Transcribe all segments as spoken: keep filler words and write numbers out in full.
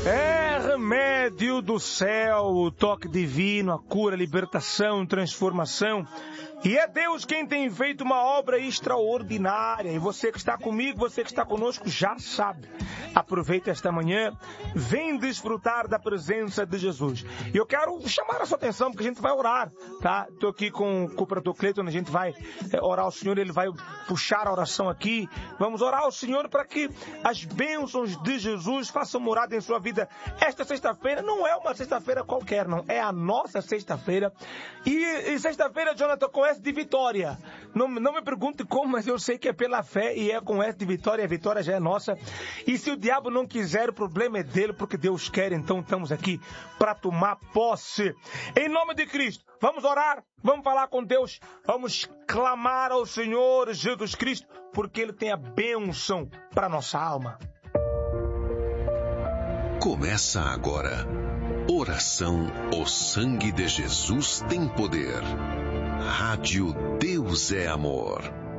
É remédio do céu, o toque divino, a cura, a libertação, transformação. E é Deus quem tem feito uma obra extraordinária. E você que está comigo, você que está conosco, já sabe. Aproveita esta manhã, vem desfrutar da presença de Jesus. E eu quero chamar a sua atenção, porque a gente vai orar, tá? Estou aqui com, com o pastor Cleiton, a gente vai orar ao Senhor, ele vai puxar a oração aqui. Vamos orar ao Senhor para que as bênçãos de Jesus façam morada em sua vida. Esta sexta-feira não é uma sexta-feira qualquer, não. É a nossa sexta-feira. E, e sexta-feira, Jonathan, com S de vitória. Não, não me pergunte como, mas eu sei que é pela fé e é com S de vitória. A vitória já é nossa. E se o diabo não quiser, o problema é dele, porque Deus quer. Então estamos aqui para tomar posse. Em nome de Cristo, vamos orar, vamos falar com Deus, vamos clamar ao Senhor Jesus Cristo, porque Ele tem a bênção para nossa alma. Começa agora. Oração, o sangue de Jesus tem poder. Rádio Deus é Amor.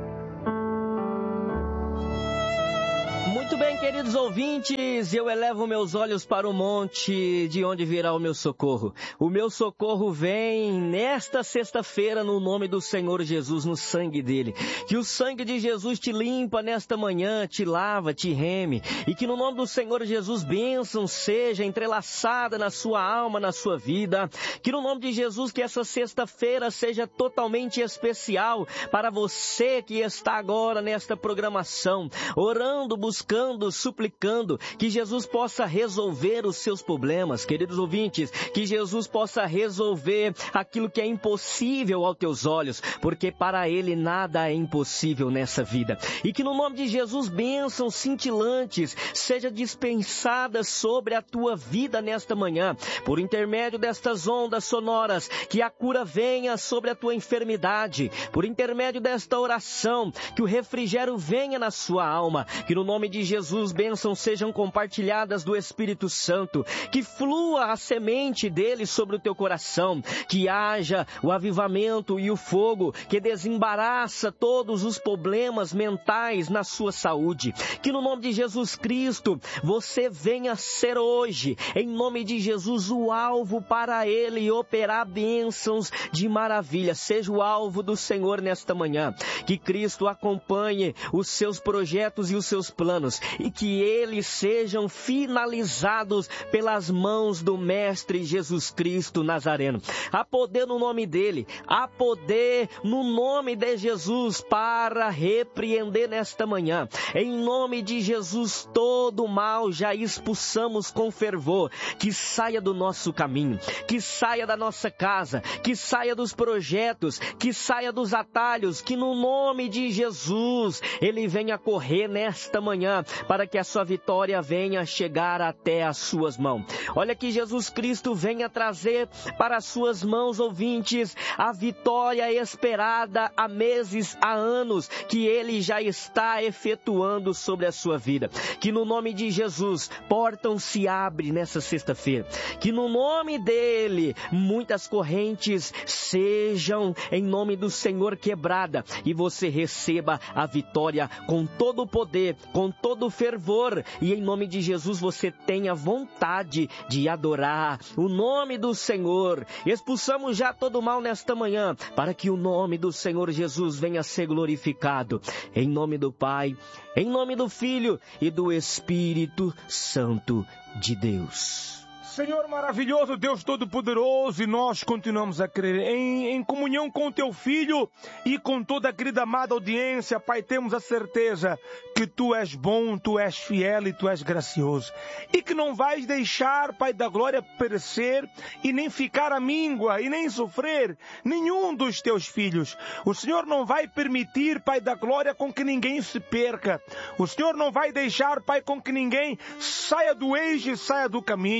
Muito bem, queridos ouvintes, eu elevo meus olhos para o monte, de onde virá o meu socorro. O meu socorro vem nesta sexta-feira no nome do Senhor Jesus, no sangue dele. Que o sangue de Jesus te limpa nesta manhã, te lava, te reme. E que no nome do Senhor Jesus, bênção seja entrelaçada na sua alma, na sua vida. Que no nome de Jesus, que essa sexta-feira seja totalmente especial para você que está agora nesta programação, orando, buscando, suplicando que Jesus possa resolver os seus problemas, queridos ouvintes, que Jesus possa resolver aquilo que é impossível aos teus olhos, porque para Ele nada é impossível nessa vida. E que no nome de Jesus, bênçãos cintilantes seja dispensadas sobre a tua vida nesta manhã, por intermédio destas ondas sonoras, que a cura venha sobre a tua enfermidade, por intermédio desta oração, que o refrigério venha na sua alma, que no nome de Jesus, bênçãos sejam compartilhadas do Espírito Santo, que flua a semente dele sobre o teu coração, que haja o avivamento e o fogo que desembaraça todos os problemas mentais na sua saúde, que no nome de Jesus Cristo, você venha ser hoje, em nome de Jesus, o alvo para ele operar bênçãos de maravilha. Seja o alvo do Senhor nesta manhã, que Cristo acompanhe os seus projetos e os seus planos, e que eles sejam finalizados pelas mãos do Mestre Jesus Cristo Nazareno. Há poder no nome dele, há poder no nome de Jesus para repreender nesta manhã. Em nome de Jesus, todo mal já expulsamos com fervor, que saia do nosso caminho, que saia da nossa casa, que saia dos projetos, que saia dos atalhos, que no nome de Jesus ele venha correr nesta manhã, para que a sua vitória venha chegar até as suas mãos. Olha que Jesus Cristo venha trazer para as suas mãos, ouvintes, a vitória esperada há meses, há anos, que ele já está efetuando sobre a sua vida. Que no nome de Jesus, portas se abrem nessa sexta-feira. Que no nome dele, muitas correntes sejam, em nome do Senhor, quebrada, e você receba a vitória com todo o poder, com todo o fervor, e em nome de Jesus você tenha vontade de adorar o nome do Senhor. Expulsamos já todo o mal nesta manhã, para que o nome do Senhor Jesus venha a ser glorificado. Em nome do Pai, em nome do Filho e do Espírito Santo de Deus. Senhor maravilhoso, Deus Todo-Poderoso, e nós continuamos a crer em, em comunhão com o Teu Filho e com toda a querida amada audiência. Pai, temos a certeza que Tu és bom, Tu és fiel e Tu és gracioso. E que não vais deixar, Pai da Glória, perecer e nem ficar à míngua e nem sofrer nenhum dos Teus filhos. O Senhor não vai permitir, Pai da Glória, com que ninguém se perca. O Senhor não vai deixar, Pai, com que ninguém saia do eixo e saia do caminho.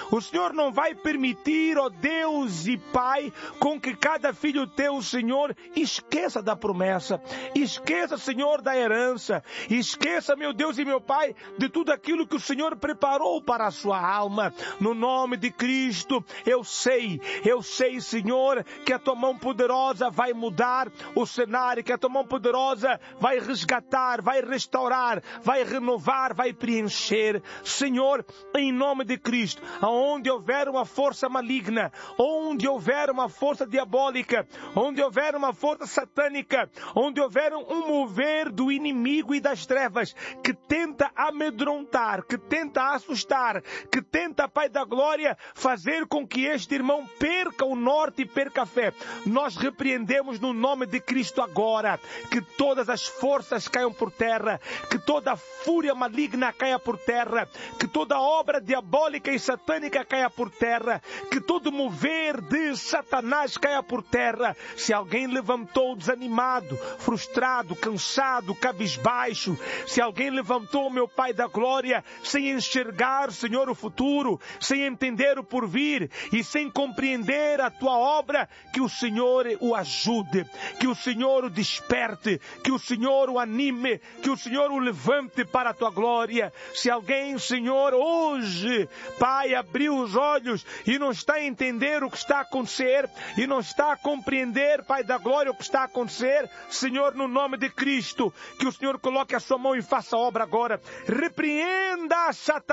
O Senhor não vai permitir, ó Deus e Pai, com que cada filho teu, Senhor, esqueça da promessa, esqueça, Senhor, da herança, esqueça, meu Deus e meu Pai, de tudo aquilo que o Senhor preparou para a sua alma. No nome de Cristo, eu sei, eu sei, Senhor, que a tua mão poderosa vai mudar o cenário, que a tua mão poderosa vai resgatar, vai restaurar, vai renovar, vai preencher. Senhor, em nome de Cristo, aonde houver uma força maligna, onde houver uma força diabólica, onde houver uma força satânica, onde houver um mover do inimigo e das trevas, que tenta amedrontar, que tenta assustar, que tenta, Pai da glória, fazer com que este irmão perca o norte e perca a fé, nós repreendemos no nome de Cristo agora, que todas as forças caiam por terra, que toda a fúria maligna caia por terra, que toda obra diabólica e satânica caia por terra, que todo mover de Satanás caia por terra. Se alguém levantou desanimado, frustrado, cansado, cabisbaixo, se alguém levantou, meu Pai da glória, sem enxergar, Senhor, o futuro, sem entender o porvir e sem compreender a tua obra, que o Senhor o ajude, que o Senhor o desperte, que o Senhor o anime, que o Senhor o levante para a tua glória. Se alguém, Senhor, hoje, Pai, abriu os olhos e não está a entender o que está a acontecer, e não está a compreender, Pai da glória, o que está a acontecer, Senhor, no nome de Cristo, que o Senhor coloque a sua mão e faça a obra agora. Repreenda Satanás